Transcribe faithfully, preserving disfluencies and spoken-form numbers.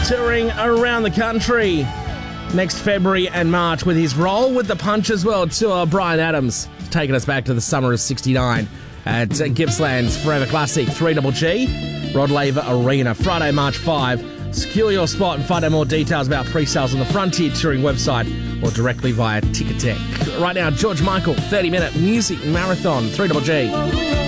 touring around the country next February and March with his Roll with the Punches World Tour. Bryan Adams taking us back to the summer of sixty-nine at Gippsland's Forever Classic, three G G, Rod Laver Arena, Friday, March fifth. Secure your spot and find out more details about pre-sales on the Frontier Touring website or directly via Ticketek. Right now, George Michael, thirty minute music marathon, three G G.